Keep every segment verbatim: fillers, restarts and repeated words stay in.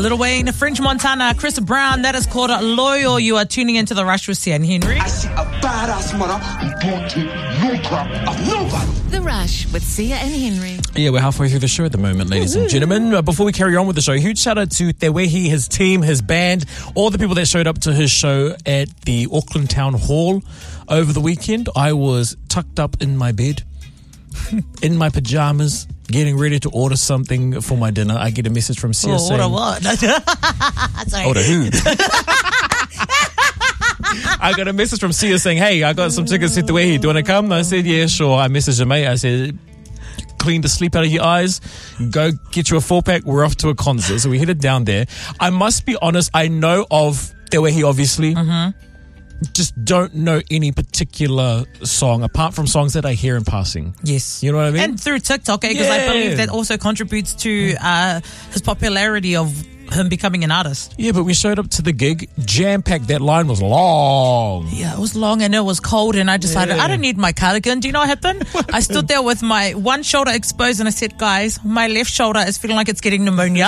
Lil Wayne, French Montana, Chris Brown. That is called Loyal. You are tuning into The Rush with Sia and Henry. I see a badass mother who don't take no crap of nobody. The Rush with Sia and Henry. Yeah, we're halfway through the show at the moment, ladies and gentlemen. Uh, before we carry on with the show, huge shout out to Tewehi, his team, his band, all the people that showed up to his show at the Auckland Town Hall over the weekend. I was tucked up in my bed, in my pajamas, getting ready to order something for my dinner. I get a message from Sia Oh, saying... order what? Sorry. Order who? I got a message from Sia saying, hey, I got some tickets to Tewehi. Do you want to come? I said, yeah, sure. I messaged her mate. I said, clean the sleep out of your eyes. Go get you a four-pack. We're off to a concert. So we headed down there. I must be honest, I know of Tewehi, obviously. Mm-hmm. Just don't know any particular song apart from songs that I hear in passing. Yes. You know what I mean? And through TikTok, because Yeah. I believe that also contributes to uh, his popularity of him becoming an artist. Yeah, but we showed up to the gig, jam-packed. That line was long. Yeah, it was long and it was cold, and I decided Yeah. I don't need my cardigan. Do you know what happened? I stood there with my one shoulder exposed and I said, guys, my left shoulder is feeling like it's getting pneumonia.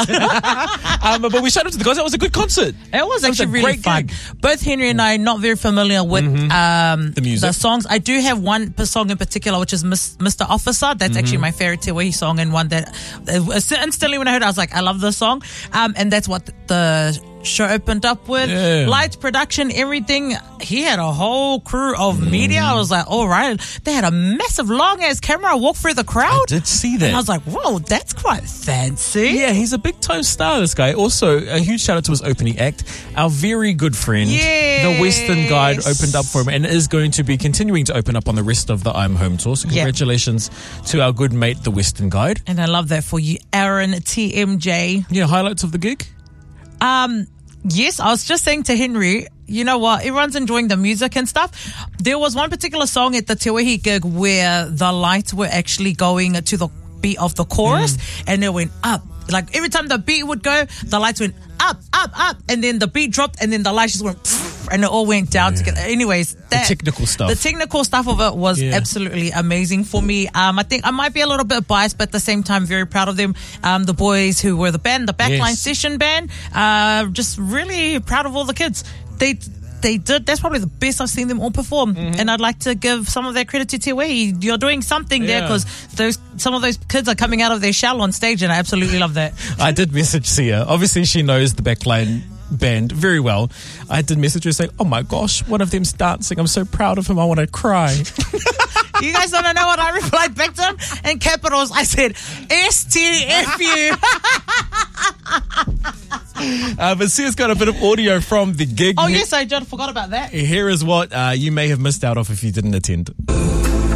um, but we showed up to the guys. That was a good concert. It was That was actually a really great fun. gig. Both Henry and I are not very familiar with um, The music. the songs. I do have one p- song in particular, which is Miss, Mister Officer. That's actually my favorite Tewehi song, and one that uh, instantly when I heard it, I was like, I love this song. Um, and that's what the show opened up with. Yeah. Lights, production, everything. He had a whole crew of media. I was like, all right. They had a massive long-ass camera walk through the crowd. I did see that. And I was like, whoa, that's quite fancy. Yeah, he's a big time star, this guy. Also, a huge shout out to his opening act. Our very good friend, Yes. the Western Guide, opened up for him and is going to be continuing to open up on the rest of the I'm Home tour. So Yeah. congratulations to our good mate, the Western Guide. And I love that for you, Aaron T M J. Yeah, highlights of the gig? Um, yes, I was just saying to Henry, you know what, everyone's enjoying the music and stuff. There was one particular song at the Tewehi gig where the lights were actually going to the beat of the chorus, Mm. and it went up. Like every time the beat would go, the lights went up, up, up, and then the beat dropped, and then the lights just went pfft, and it all went down together. Anyways, that, technical stuff. The technical stuff of it was Yeah. absolutely amazing for me. Um, I think I might be a little bit biased, but at the same time, very proud of them. Um, the boys who were the band, the Backline Yes. Session Band, uh, just really proud of all the kids. They they did. That's probably the best I've seen them all perform, Mm-hmm. and I'd like to give some of that credit to Tewehi. You're doing something there Yeah. because those some of those kids are coming out of their shell on stage, and I absolutely love that. I did message Sia. Obviously, she knows the Backline band very well. I did message her saying, oh my gosh, one of them's dancing. I'm so proud of him. I want to cry. You guys don't know what I replied back to him? In capitals, I said, S T F U. uh, but Sia's got a bit of audio from the gig. Oh, yes, I just forgot about that. Here is what uh, you may have missed out of if you didn't attend.